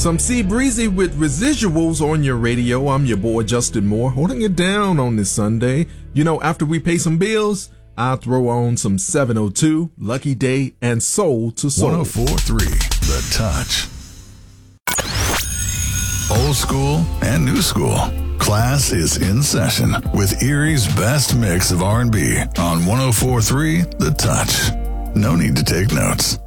Some Sea Breezy with Residuals on your radio. I'm your boy Justin Moore, holding it down on this Sunday. You know, after we pay some bills, I'll throw on some 702, Lucky Day, and Soul to Soul. 104.3 The Touch. Old school and new school. Class is in session with Erie's best mix of R&B on 104.3 The Touch. No need to take notes.